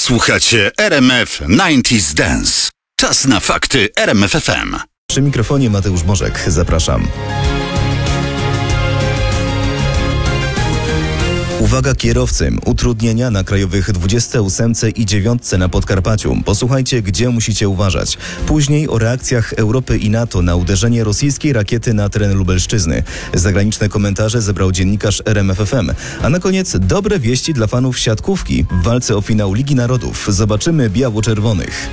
Słuchacie RMF 90s Dance. Czas na fakty RMF FM. Przy mikrofonie Mateusz Bożek. Zapraszam. Uwaga kierowcy, utrudnienia na krajowych 28 i 9 na Podkarpaciu. Posłuchajcie, gdzie musicie uważać. Później o reakcjach Europy i NATO na uderzenie rosyjskiej rakiety na teren Lubelszczyzny. Zagraniczne komentarze zebrał dziennikarz RMF FM. A na koniec dobre wieści dla fanów siatkówki. W walce o finał Ligi Narodów zobaczymy biało-czerwonych.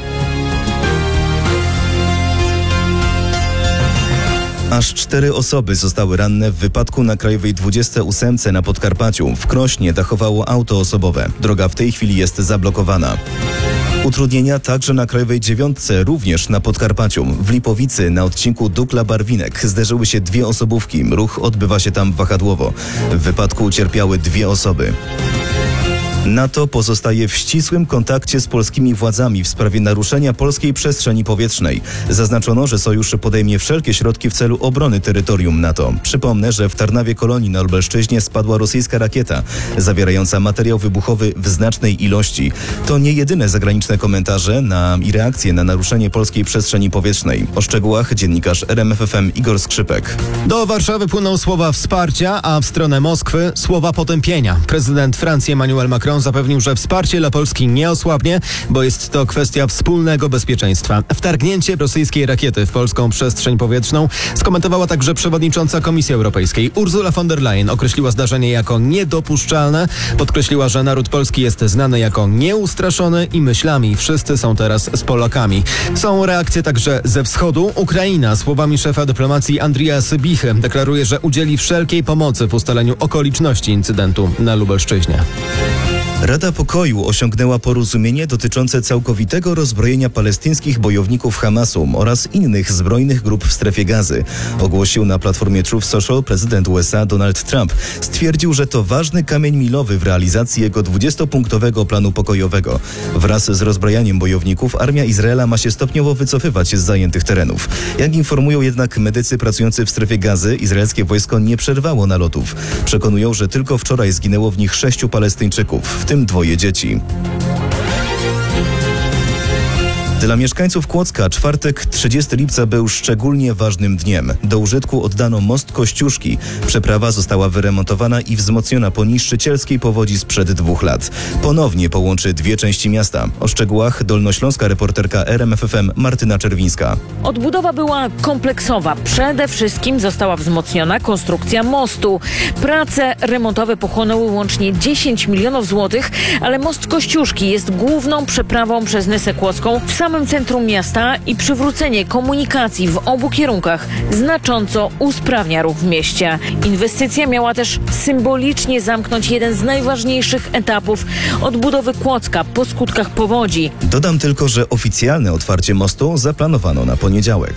Aż 4 osoby zostały ranne w wypadku na krajowej 28 na Podkarpaciu. W Krośnie dachowało auto osobowe. Droga w tej chwili jest zablokowana. Utrudnienia także na krajowej 9, również na Podkarpaciu. W Lipowicy na odcinku Dukla-Barwinek zderzyły się 2 osobówki. Ruch odbywa się tam wahadłowo. W wypadku ucierpiały 2 osoby. NATO pozostaje w ścisłym kontakcie z polskimi władzami w sprawie naruszenia polskiej przestrzeni powietrznej. Zaznaczono, że sojusz podejmie wszelkie środki w celu obrony terytorium NATO. Przypomnę, że w Tarnawie Kolonii na Lubelszczyźnie spadła rosyjska rakieta zawierająca materiał wybuchowy w znacznej ilości. To nie jedyne zagraniczne komentarze i reakcje na naruszenie polskiej przestrzeni powietrznej. O szczegółach dziennikarz RMF FM Igor Skrzypek. Do Warszawy płyną słowa wsparcia, a w stronę Moskwy słowa potępienia. Prezydent Francji Emmanuel Macron zapewnił, że wsparcie dla Polski nie osłabnie, bo jest to kwestia wspólnego bezpieczeństwa. Wtargnięcie rosyjskiej rakiety w polską przestrzeń powietrzną skomentowała także przewodnicząca Komisji Europejskiej. Ursula von der Leyen określiła zdarzenie jako niedopuszczalne. Podkreśliła, że naród polski jest znany jako nieustraszony i myślami wszyscy są teraz z Polakami. Są reakcje także ze wschodu. Ukraina słowami szefa dyplomacji Andrija Sybichy deklaruje, że udzieli wszelkiej pomocy w ustaleniu okoliczności incydentu na Lubelszczyźnie. Rada Pokoju osiągnęła porozumienie dotyczące całkowitego rozbrojenia palestyńskich bojowników Hamasu oraz innych zbrojnych grup w strefie Gazy. Ogłosił na platformie Truth Social prezydent USA Donald Trump. Stwierdził, że to ważny kamień milowy w realizacji jego 20-punktowego planu pokojowego. Wraz z rozbrajaniem bojowników armia Izraela ma się stopniowo wycofywać z zajętych terenów. Jak informują jednak medycy pracujący w strefie Gazy, izraelskie wojsko nie przerwało nalotów. Przekonują, że tylko wczoraj zginęło w nich 6 Palestyńczyków, w tym 2 dzieci. Dla mieszkańców Kłodzka czwartek 30 lipca był szczególnie ważnym dniem. Do użytku oddano most Kościuszki. Przeprawa została wyremontowana i wzmocniona po niszczycielskiej powodzi sprzed 2 lat. Ponownie połączy 2 części miasta. O szczegółach dolnośląska reporterka RMF FM Martyna Czerwińska. Odbudowa była kompleksowa. Przede wszystkim została wzmocniona konstrukcja mostu. Prace remontowe pochłonęły łącznie 10 milionów złotych, ale most Kościuszki jest główną przeprawą przez Nysę Kłodzką w samym centrum miasta i przywrócenie komunikacji w obu kierunkach znacząco usprawnia ruch w mieście. Inwestycja miała też symbolicznie zamknąć jeden z najważniejszych etapów odbudowy Kłodzka po skutkach powodzi. Dodam tylko, że oficjalne otwarcie mostu zaplanowano na poniedziałek.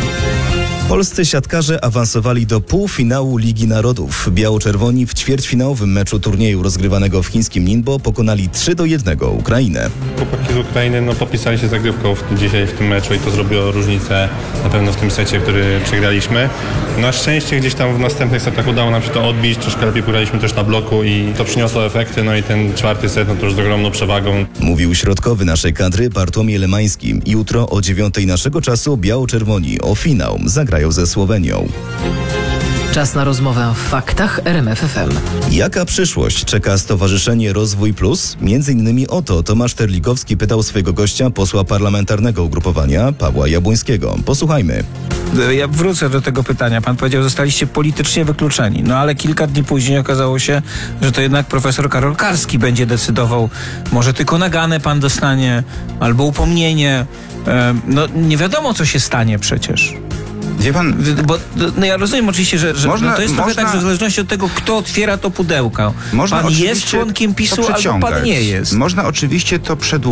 Polscy siatkarze awansowali do półfinału Ligi Narodów. Biało-czerwoni w ćwierćfinałowym meczu turnieju rozgrywanego w chińskim Ningbo pokonali 3-1 Ukrainę. Chłopaki z Ukrainy popisali się zagrywką dzisiaj w tym meczu i to zrobiło różnicę na pewno w tym secie, który przegraliśmy. Na szczęście gdzieś tam w następnych setach udało nam się to odbić, troszkę lepiej pograliśmy też na bloku i to przyniosło efekty, no i ten 4. set to już z ogromną przewagą. Mówił środkowy naszej kadry Bartłomiej Lemański. Jutro o 9 naszego czasu biało-czerwoni o finał zagrają ze Słowenią. Czas na rozmowę w faktach RMF FM. Jaka przyszłość czeka Stowarzyszenie Rozwój Plus? Między innymi o to Tomasz Terlikowski pytał swojego gościa, posła parlamentarnego ugrupowania Pawła Jabłońskiego. Posłuchajmy. Ja wrócę do tego pytania. Pan powiedział, że zostaliście politycznie wykluczeni. No ale kilka dni później okazało się, że to jednak profesor Karol Karski będzie decydował. Może tylko naganę pan dostanie, albo upomnienie. No nie wiadomo, co się stanie przecież. Wie pan, Bo ja rozumiem oczywiście, że to jest trochę tak, że w zależności od tego, kto otwiera to pudełko. Pan jest członkiem PiS-u albo pan nie jest. Można oczywiście to przedłużyć.